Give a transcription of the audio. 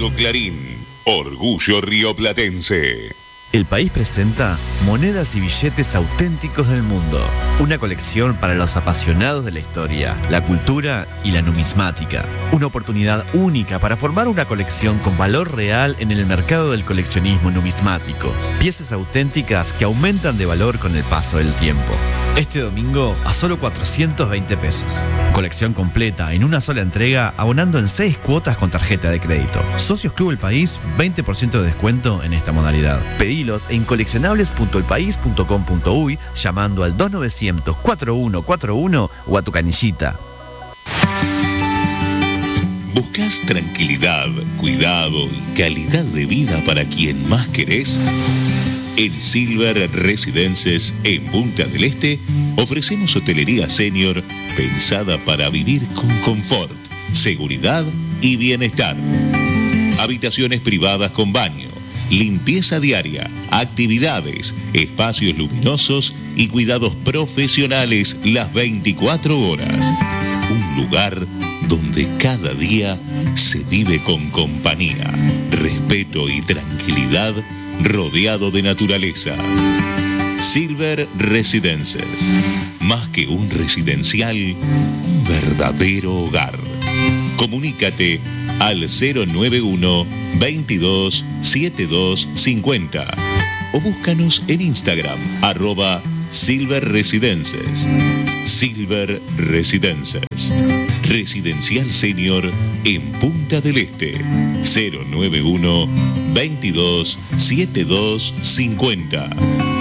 Mercado Clarín, orgullo rioplatense. El País presenta Monedas y billetes auténticos del mundo. Una colección para los apasionados de la historia, la cultura y la numismática. Una oportunidad única para formar una colección con valor real en el mercado del coleccionismo numismático. Piezas auténticas que aumentan de valor con el paso del tiempo. Este domingo a solo 420 pesos. Colección completa en una sola entrega, abonando en 6 cuotas con tarjeta de crédito. Socios Club El País, 20% de descuento en esta modalidad. Pedilos en coleccionables.elpaís.com.uy llamando al 2900-4141 o a tu canillita. ¿Buscas tranquilidad, cuidado y calidad de vida para quien más querés? En Silver Residences, en Punta del Este, ofrecemos hotelería senior pensada para vivir con confort, seguridad y bienestar. Habitaciones privadas con baño, limpieza diaria, actividades, espacios luminosos y cuidados profesionales las 24 horas. Un lugar donde cada día se vive con compañía, respeto y tranquilidad, rodeado de naturaleza. Silver Residences, más que un residencial, un verdadero hogar. Comunícate al 091 22 72 50 o búscanos en Instagram @Silver Residences. Silver Residences, residencial senior en Punta del Este. 091 22 72 50.